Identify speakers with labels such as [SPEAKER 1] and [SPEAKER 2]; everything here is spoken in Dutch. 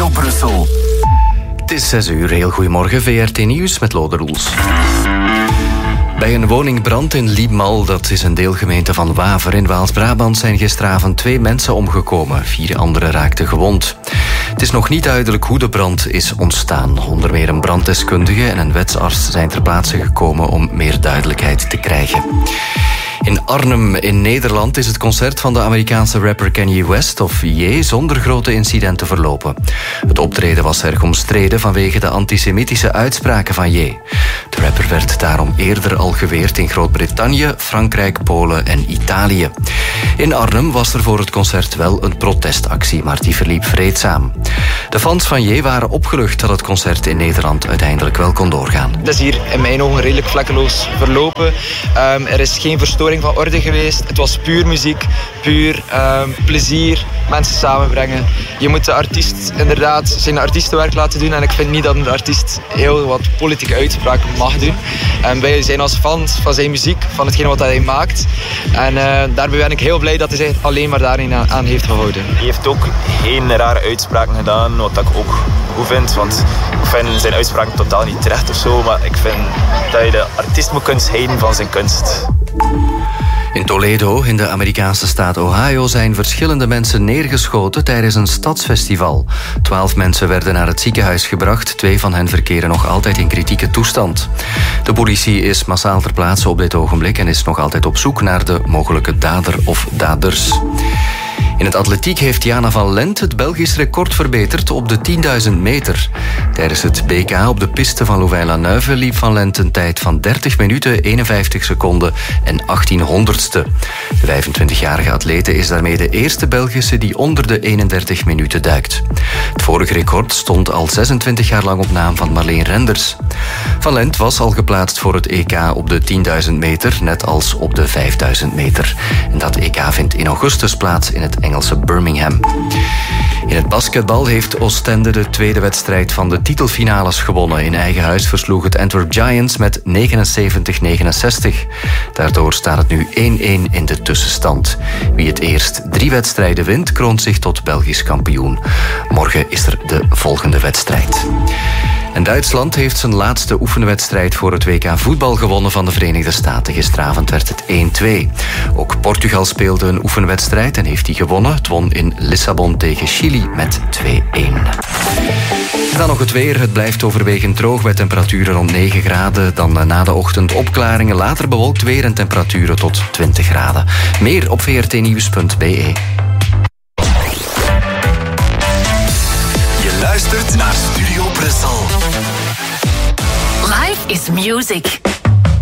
[SPEAKER 1] Studio Brussel.
[SPEAKER 2] Het is 6 uur. Heel goedemorgen. VRT Nieuws met Lode Roels. Bij een woningbrand in Liebmal, dat is een deelgemeente van Waver in Waals-Brabant, zijn gisteravond 2 mensen omgekomen. 4 anderen raakten gewond. Het is nog niet duidelijk hoe de brand is ontstaan. Onder meer een branddeskundige en een wetsarts zijn ter plaatse gekomen om meer duidelijkheid te krijgen. In Arnhem in Nederland is het concert van de Amerikaanse rapper Kanye West, of Ye, zonder grote incidenten verlopen. Het optreden was erg omstreden vanwege de antisemitische uitspraken van Ye. De rapper werd daarom eerder al geweerd in Groot-Brittannië, Frankrijk, Polen en Italië. In Arnhem was er voor het concert wel een protestactie, maar die verliep vreedzaam. De fans van Ye waren opgelucht dat het concert in Nederland uiteindelijk wel kon doorgaan.
[SPEAKER 3] Het is hier in mijn ogen redelijk vlekkeloos verlopen. Er is geen verstoring van orde geweest. Het was puur muziek, puur plezier, mensen samenbrengen. Je moet de artiest inderdaad zijn artiestenwerk laten doen en ik vind niet dat een artiest heel wat politieke uitspraken mag doen. Wij zijn als fans van zijn muziek, van hetgeen wat hij maakt. En daarbij ben ik heel blij dat hij zich alleen maar daarin aan heeft gehouden.
[SPEAKER 4] Hij heeft ook geen rare uitspraken gedaan, wat ik ook goed vind, want ik vind zijn uitspraken totaal niet terecht of zo, maar ik vind dat je de artiest moet kunnen scheiden van zijn kunst.
[SPEAKER 2] In Toledo, in de Amerikaanse staat Ohio, zijn verschillende mensen neergeschoten tijdens een stadsfestival. 12 mensen werden naar het ziekenhuis gebracht. 2 van hen verkeren nog altijd in kritieke toestand. De politie is massaal ter plaatse op dit ogenblik en is nog altijd op zoek naar de mogelijke dader of daders. In het atletiek heeft Jana van Lent het Belgisch record verbeterd op de 10.000 meter. Tijdens het BK op de piste van Louvain-la-Neuve liep Van Lent een tijd van 30 minuten, 51 seconden en 1800ste. De 25-jarige atlete is daarmee de eerste Belgische die onder de 31 minuten duikt. Het vorige record stond al 26 jaar lang op naam van Marleen Renders. Van Lent was al geplaatst voor het EK op de 10.000 meter, net als op de 5.000 meter. En dat EK vindt in augustus plaats in het Engelse Birmingham. In het basketbal heeft Oostende de tweede wedstrijd van de titelfinales gewonnen. In eigen huis versloeg het Antwerp Giants met 79-69. Daardoor staat het nu 1-1 in de tussenstand. Wie het eerst 3 wedstrijden wint, kroont zich tot Belgisch kampioen. Morgen is er de volgende wedstrijd. En Duitsland heeft zijn laatste oefenwedstrijd voor het WK voetbal gewonnen van de Verenigde Staten. Gisteravond werd het 1-2. Ook Portugal speelde een oefenwedstrijd en heeft die gewonnen. Het won in Lissabon tegen Chili met 2-1. Dan nog het weer. Het blijft overwegend droog bij temperaturen rond 9 graden. Dan na de ochtend opklaringen, later bewolkt weer en temperaturen tot 20 graden. Meer op vrtnieuws.be.
[SPEAKER 1] Je luistert naar Studio Brussel.
[SPEAKER 5] Life is music.